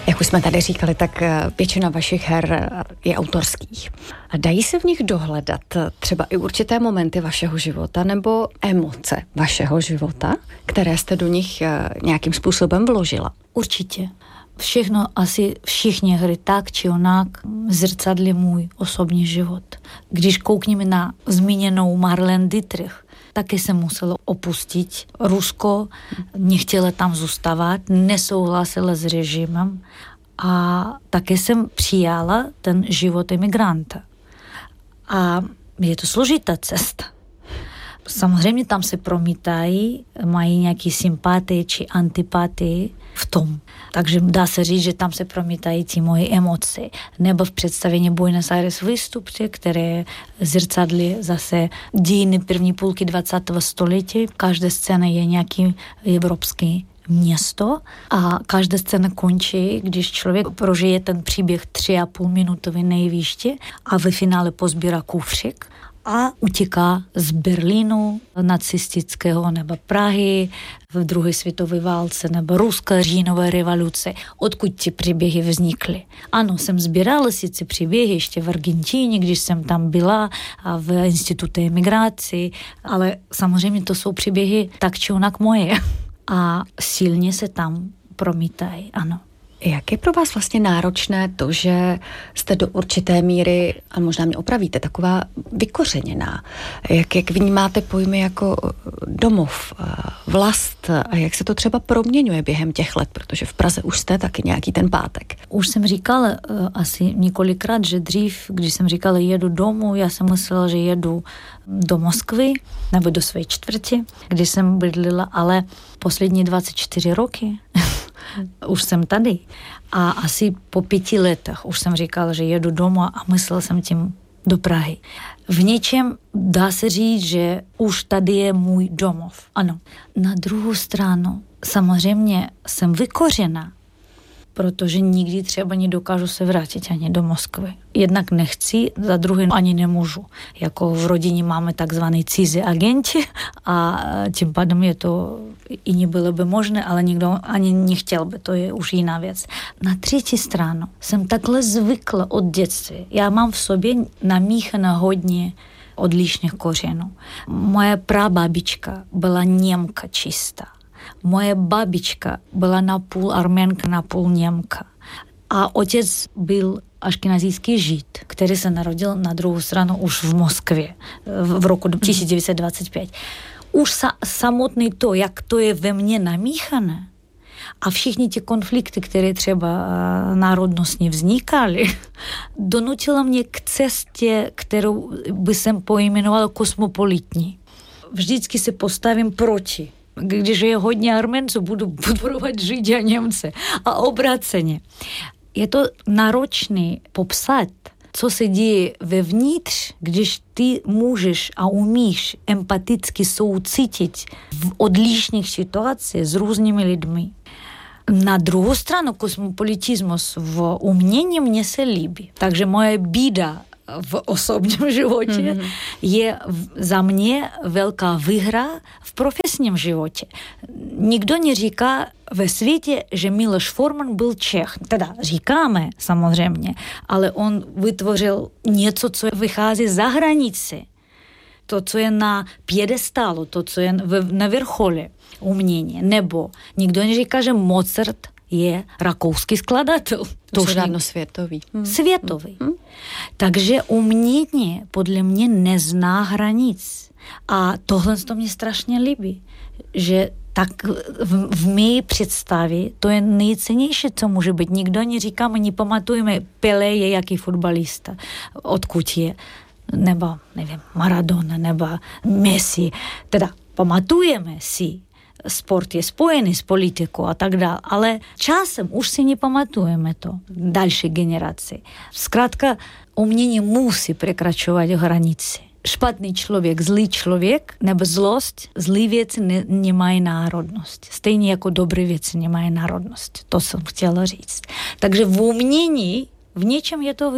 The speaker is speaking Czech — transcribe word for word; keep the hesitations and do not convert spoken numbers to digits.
Jak už jsme tady říkali, tak většina vašich her je autorských. Dají se v nich dohledat třeba i určité momenty vašeho života nebo emoce vašeho života, které jste do nich nějakým způsobem vložila? Určitě. Všechno, asi všichni hry tak či onak zrcadlí můj osobní život. Když koukneme na zmíněnou Marlene Dietrich, taky jsem musela opustit Rusko, nechtěla tam zůstávat, nesouhlasila s režimem a taky jsem přijala ten život emigranta. A je to složitá cesta. Samozřejmě tam se promítají, mají nějaké sympatie či antipatie v tom. Takže dá se říct, že tam se promítají ty moje emoce. Nebo v představení Buenos Aires výstupce, které zrcadlí zase dějiny první půlky dvacátého století. Každá scéna je nějaký evropský město a každá scéna končí, když člověk prožije ten příběh tři a půl minutový nejvýště a ve finále pozbírá kufřík a utíká z Berlínu nacistického nebo Prahy v druhé světové válce nebo Ruské říjnové revoluce, odkud ty příběhy vznikly. Ano, jsem sbírala si ty příběhy ještě v Argentině, když jsem tam byla a v institutu emigraci, ale samozřejmě to jsou příběhy tak či onak moje a silně se tam promítají, ano. Jak je pro vás vlastně náročné to, že jste do určité míry, a možná mě opravíte, taková vykořeněná? Jak, jak vnímáte pojmy jako domov, vlast a jak se to třeba proměňuje během těch let? Protože v Praze už jste taky nějaký ten pátek. Už jsem říkala uh, asi několikrát, že dřív, když jsem říkala jedu domů, já jsem myslela, že jedu do Moskvy nebo do své čtvrti, kde jsem bydlila, ale poslední dvacet čtyři roky už jsem tady. A asi po pěti letech už jsem říkala, že jedu domů a myslela jsem tím do Prahy. V něčem dá se říct, že už tady je můj domov. Ano. Na druhou stranu samozřejmě jsem vykořena, protože nikdy třeba nedokážu se vrátit ani do Moskvy. Jednak nechci, za druhé ani nemůžu. Jako v rodině máme takzvaný cizí agenti a tím pádem je to i nebylo by možné, ale nikdo ani nechtěl by, to je už jiná věc. Na třetí stranu jsem takhle zvykla od dětství. Já mám v sobě namíchané hodně odlišných kořenů. Moje prababička byla Němka čistá. Moje babička byla napůl Arménka, napůl Němka. A otec byl aškenazijský žid, který se narodil na druhou stranu už v Moskvě v roku tisíc devět set dvacet pět. Už sa, samotný to, jak to je ve mně namíchané a všichni ty konflikty, které třeba národnostně vznikaly, donutilo mě k cestě, kterou by jsem pojmenovala kosmopolitní. Vždycky se postavím proti. Když je hodně Arménců, budu podporovat Židy a Němce. A obráceně. Je to náročné popsat, co se děje vevnitř, když ty můžeš a umíš empaticky soucítit v odlišných situacích s různými lidmi. Na druhou stranu kosmopolitismus v umění mně se líbí. Takže moje bída v osobním životě mm-hmm. je za mě velká výhra v profesním životě. Nikdo neříká ve světě, že Miloš Forman byl Čech. Teda říkáme samozřejmě, ale on vytvořil něco, co vychází za hranici. To, co je na piedestálu, to, co je na vrchole umění. Nebo nikdo neříká, že Mozart je rakouský skladatel. To už dávno světový. Hmm. Světový. Hmm. Takže umění podle mě nezná hranic. A tohle to mě strašně líbí. Že tak v, v mé představě to je nejcennější, co může být. Nikdo neříká, my nepamatujeme, Pelé je jaký fotbalista, odkud je. Nebo, nevím, Maradona, nebo Messi. Teda pamatujeme si, sport je spojený s politikou a tak dále, ale časem už si nepamatujeme to další generaci. Zkrátka, umění musí překračovat hranici. Špatný člověk, zlý člověk, nebo zlost, zlý věci ne, nemají národnost. Stejně jako dobré věci nemají národnost. To jsem chtěla říct. Takže v umění v něčem je to